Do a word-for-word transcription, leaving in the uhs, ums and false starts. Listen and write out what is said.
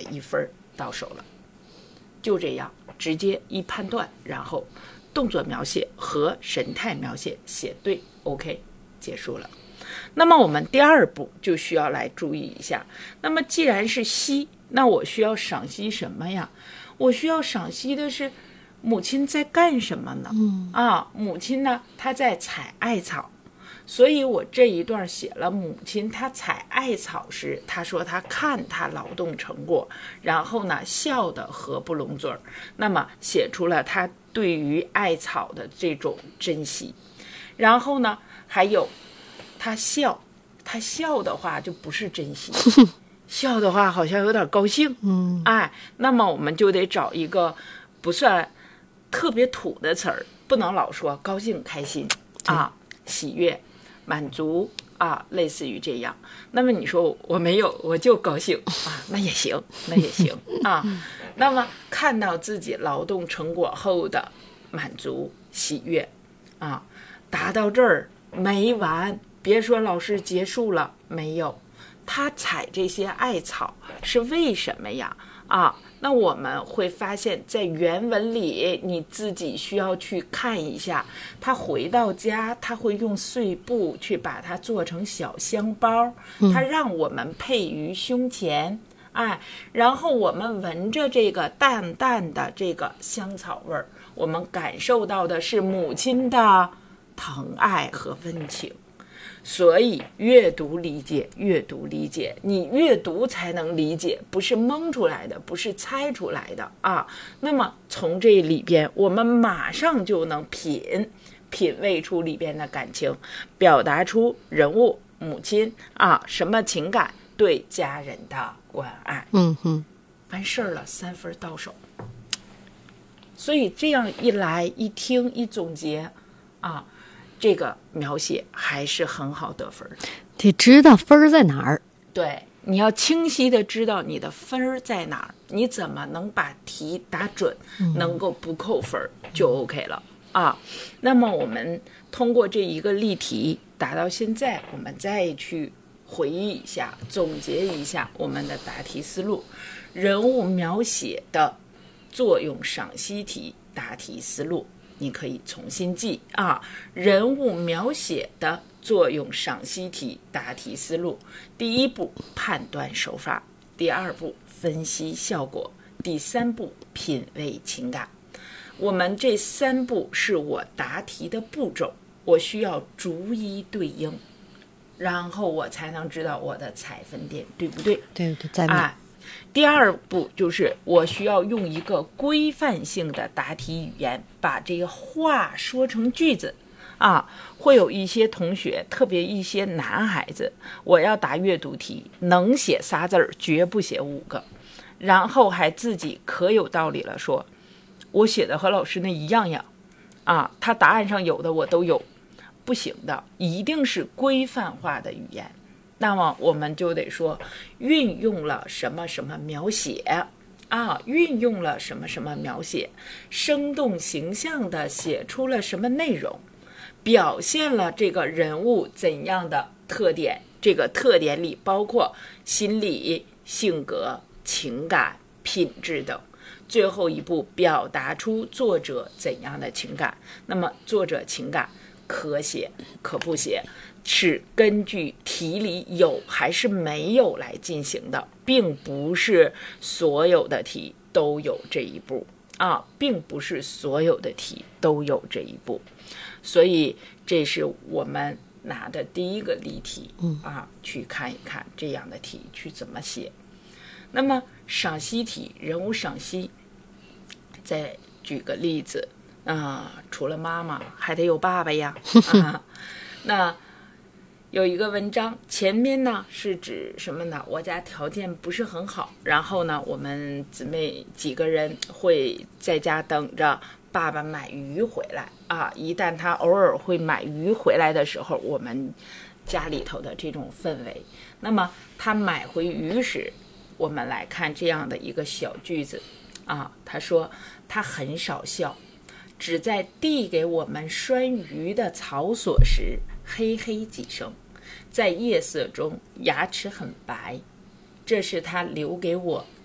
一分到手了。就这样直接一判断，然后动作描写和神态描写写对 OK 结束了。那么我们第二步就需要来注意一下，那么既然是析，那我需要赏析什么呀？我需要赏析的是母亲在干什么呢？嗯啊，母亲呢她在采艾草，所以我这一段写了母亲她采艾草时，她说她看她劳动成果，然后呢笑得合不拢嘴儿，那么写出了她对于艾草的这种珍惜。然后呢还有她笑，她笑的话就不是珍惜笑的话好像有点高兴，嗯，哎，那么我们就得找一个不算特别土的词儿，不能老说高兴开心啊，喜悦满足啊，类似于这样。那么你说我没有，我就高兴啊，那也行，那也行啊。那么看到自己劳动成果后的满足喜悦啊，达到这儿没完，别说老师结束了，没有。他采这些艾草是为什么呀？啊，那我们会发现在原文里你自己需要去看一下，他回到家他会用碎布去把它做成小香包，他让我们配于胸前，哎，然后我们闻着这个淡淡的这个香草味儿，我们感受到的是母亲的疼爱和温情。所以阅读理解，阅读理解，你阅读才能理解，不是蒙出来的，不是猜出来的啊。那么从这里边我们马上就能品品味出里边的感情，表达出人物母亲啊什么情感，对家人的关爱。 嗯哼， 完事儿了，三分到手。所以这样一来一听一总结啊，这个描写还是很好得分的。 得知道分儿在哪儿。 对，你要清晰的知道你的分儿在哪儿，你怎么能把题答准，嗯、能够不扣分就 OK 了啊。那么我们通过这一个例题答到现在，我们再去回忆一下，总结一下我们的答题思路。人物描写的作用赏析题答题思路，你可以重新记啊。人物描写的作用赏析题答题思路：第一步判断手法，第二步分析效果，第三步品味情感。我们这三步是我答题的步骤，我需要逐一对应，然后我才能知道我的采分点对不对？ 对对，在啊。第二步就是我需要用一个规范性的答题语言，把这个话说成句子啊。会有一些同学，特别一些男孩子，我要答阅读题，能写仨字儿，绝不写五个，然后还自己可有道理了，说我写的和老师那一样样啊，他答案上有的我都有，不行的，一定是规范化的语言。那么我们就得说运用了什么什么描写啊，运用了什么什么描写，生动形象的写出了什么内容，表现了这个人物怎样的特点，这个特点里包括心理、性格、情感、品质等。最后一步表达出作者怎样的情感，那么作者情感可写可不写，是根据题里有还是没有来进行的，并不是所有的题都有这一步啊，并不是所有的题都有这一步。所以这是我们拿的第一个例题啊，去看一看这样的题去怎么写。那么赏析题，人物赏析，再举个例子啊、呃，除了妈妈还得有爸爸呀啊。那有一个文章，前面呢是指什么呢？我家条件不是很好，然后呢我们姊妹几个人会在家等着爸爸买鱼回来啊。一旦他偶尔会买鱼回来的时候，我们家里头的这种氛围，那么他买回鱼时，我们来看这样的一个小句子啊，他说他很少笑，只在递给我们拴鱼的草索时嘿嘿几声，在夜色中牙齿很白，这是他留给我